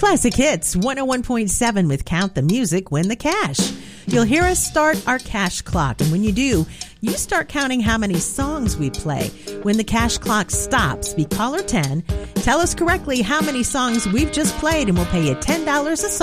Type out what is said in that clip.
Classic Hits 101.7 with Count the Music, Win the Cash. You'll hear us start our cash clock, and when you do, you start counting how many songs we play. When the cash clock stops, be caller 10. Tell us correctly how many songs we've just played, and we'll pay you $10 a song.